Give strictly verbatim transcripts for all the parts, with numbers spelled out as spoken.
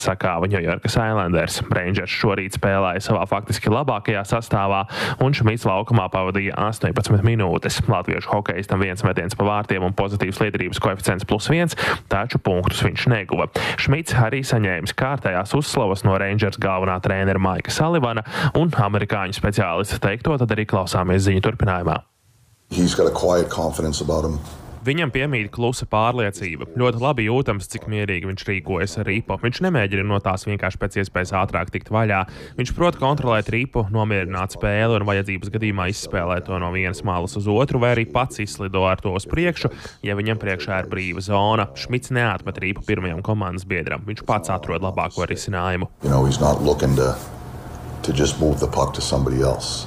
sakāva Ņujorkas Islanders. Rangers šorīt spēlēja savā faktiski labākajā sastāvā, un Šmits laukumā pavadīja astoņpadsmit minūtes. Latviešu hokejistam viens metiens pa vārtiem un pozitīvs līderības koeficients plus viens, taču punktus viņš neguva. Šmits arī saņēmis kārtējās uzslavas no Rangers galvenā trenera Maika Salivana, un amerikāņu speciālista teikto tad arī klausāmies ziņu turpinājumā. He's got a quiet confidence about him. Viņam piemīt klusa pārliecība. Ļoti labi jūtams, cik mierīgi viņš rīkojas ar ripu. Viņš nemēģina no tās vienkārši pēc iespējas ātrāk tikt vaļā. Viņš prot kontrolēt ripu, nomierināt spēli un vajadzības gadījumā izspēlēt to no vienas malas uz otru, vai arī pats izslido ar to uz priekšu, ja viņam priekšā ir brīva zona. Šmits neatmet ripu pirmajam komandas biedram. Viņš pats atrod labāko risinājumu. You know, he's not looking to, to just move the puck to somebody else.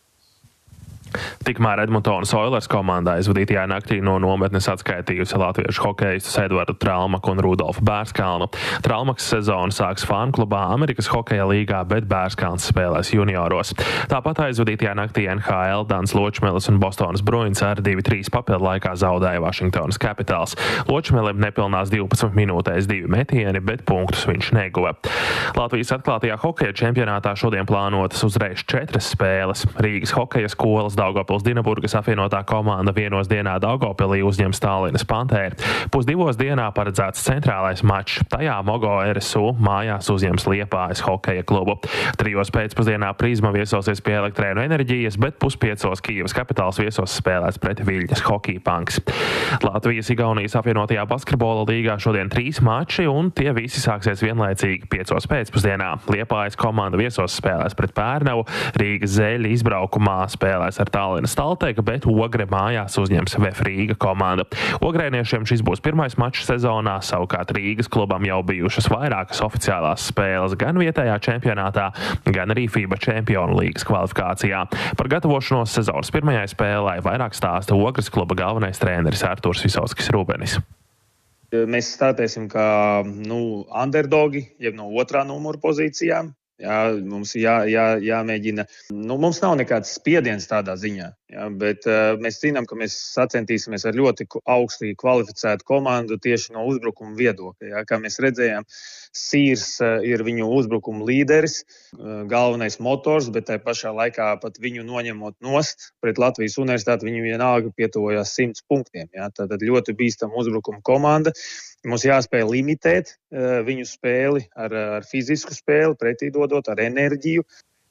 Tikmēr Edmontonas Oilers komandā aizvadītajā naktī no nometnes atskaitījusi latviešu hokejistus Edvardu Tralmaku un Rudolfu Bērskalnu. Tralmaks sezonu sāks fānklubā Amerikas hokeja līgā, bet Bērskalns spēlēs junioros. Tāpat aizvadītajā naktī N H L Dans Ločmelis un Bostonas Bruins ar divi trīs papildu laikā zaudēja Vašingtonas Capitals. Ločmelim nepilnās divpadsmit minūtēs divi metieni, bet punktus viņš neguva. Latvijas atklātajā hokeja čempionātā šodien plānotas uzreiz četras spēles. Rīgas hokeja skolas Daugavpils Dinaburgas apvienotā komanda vienos dienā Daugavpilī uzņems Tallinas Pantēri. Pusdivos dienā paredzēts centrālais mačs. Tajā Mogo R S U mājās uzņems Liepājas hokeja klubu. Trijos pēcpusdienā Prizma viesosies pie Elektrēnu Enerģijas, bet puspiecos Kijevas Kapitāls viesos spēlēs pret Viļņas Hockey Punks. Latvijas Igaunijas apvienotajā basketbola līgā šodien trīs mači, un tie visi sāksies vienlaicīgi piecos pēcpusdienā. Liepājas komanda viesos spēlēs pret Pērnavu, Rīgas Zeļi izbraukumā spēlēs ar Tallinas Talteka, bet Ogre mājās uzņems Vef Rīga komanda. Ogrēniešiem šis būs pirmais mačs sezonā, savukārt Rīgas klubam jau bijušas vairākas oficiālās spēles gan vietējā čempionātā, gan arī FIBA Čempionu līgas kvalifikācijā. Par gatavošanos sezonas pirmajai spēlei vairāk stāsta Ogres kluba galvenais treneris Arturs Visovskis Rūbenis. Mēs startēsim kā nu, underdogi, jeb no otrā numura pozīcijām. Jā, mums jā, jā, jāmēģina. Nu, mums nav nekāds spiediens tādā ziņā, jā, bet uh, mēs zinām, ka mēs sacentīsimies ar ļoti augstī kvalificētu komandu tieši no uzbrukuma viedokļa. Jā. Kā mēs redzējām, Sīrs uh, ir viņu uzbrukuma līderis, uh, galvenais motors, bet tajā pašā laikā pat viņu noņemot nost pret Latvijas universitāti, viņi vienalga pietuvojās simts punktiem. Jā. Tātad ļoti bīstama uzbrukuma komanda. Mums jāspēj limitēt uh, viņu spēli ar, ar fizisku spēli, pretī dodot ar enerģiju.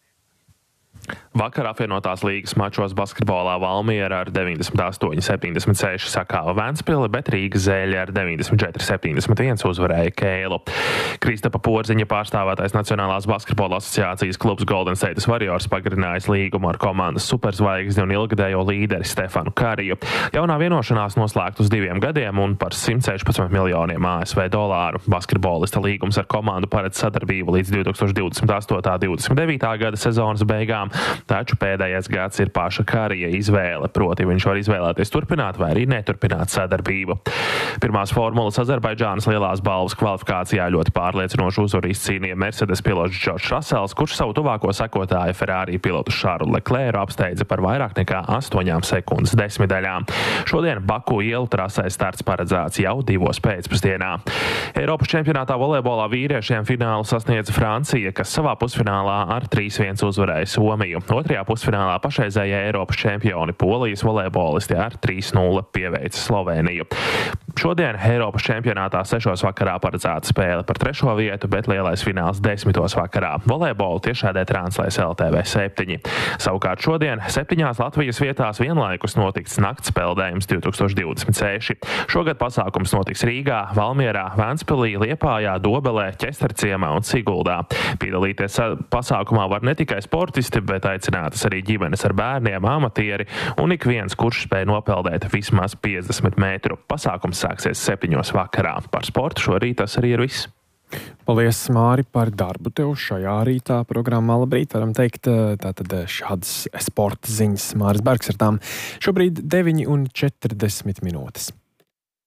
Vakar apvienotās līgas mačos basketbolā Valmiera ar deviņdesmit astoņi septiņdesmit seši sakāva Ventspili, bet Rīgas Zeļi ar deviņdesmit četri septiņdesmit viens uzvarēja Keilu. Kristapa Porziņa pārstāvētais Nacionālās basketbola asociācijas klubs Golden State Warriors pagarinājis līgumu ar komandas superzvaigzni un ilgadējo līderi Stefanu Kariju. Jaunā vienošanās noslēgt uz diviem gadiem un par simt sešpadsmit miljoniem A S V dolāru. Basketbolista līgums ar komandu paredz sadarbību līdz divi tūkstoši divdesmit astotais divdesmit devītā gada sezonas beigām. Taču pēdējais gads ir paša Karija izvēle, proti viņš var izvēlēties turpināt vai arī neturpināt sadarbību. Pirmās formulas Azerbaidžānas lielās balvas kvalifikācijā ļoti pārliecinošu uzvaru izcīnīja Mercedes pilots Džordžs Rasels, kurš savu tuvāko sekotāju Ferrari pilotu Šarlu Leclercu apsteidza par vairāk nekā astoņām sekundes desmitdaļām. Šodien Baku ielu trasē starts paredzēts jau divos pēcpusdienā. Eiropas čempionātā volejbolā vīriešiem finālu sasniedza Francija, kas savā pusfinālā ar trīs viens uzvarēja Somiju. Otrajā pusfinālā pašreizējie Eiropas čempioni Polijas volejbolisti ar trīs nulle pieveica Slovēniju. Šodien Eiropas čempionātā sešos vakarā paredzēta spēle par trešo vietu, bet lielais fināls desmitos vakarā. Volejbolu tiešādē translēs L T V septiņi. Savukārt šodien septiņās Latvijas vietās vienlaikus notiks nakts peldējums divi tūkstoši divdesmit seši. Šogad pasākums notiks Rīgā, Valmierā, Ventspilī, Liepājā, Dobelē, Ķesterciemā un Siguldā. Piedalīties pasākumā var ne tikai sportisti, bet aicinātas arī ģimenes ar bērniem, amatieri un ik viens, kurš spēj nopeldēt vismaz piecdesmit metru. Pasākums sāksies septiņos vakarā. Par sportu šorīt tas arī ir viss. Paldies, Māri, par darbu tev šajā rītā programmā. Labrīt, varam teikt, tātad šādas sporta ziņas Māris Bergs ar tām. Šobrīd deviņi un četrdesmit minūtes.